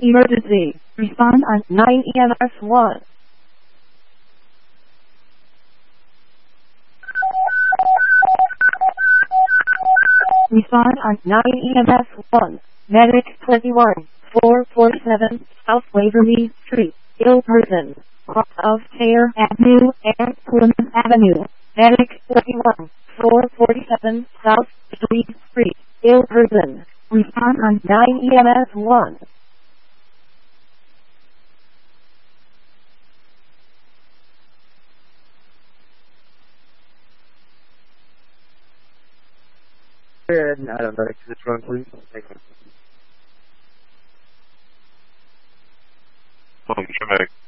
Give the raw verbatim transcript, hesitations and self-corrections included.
emergency. Respond on nine E M S one. Respond on nine E M S one. Medic twenty-one, four forty-seven South Waverly Street, ill person, cross of Thayer Avenue and Pullman Avenue. Medic twenty-one, four forty-seven South Street Street, ill person. Respond on nine E M S one. And I don't know, exit run, please. Thank you. Um, Traumatic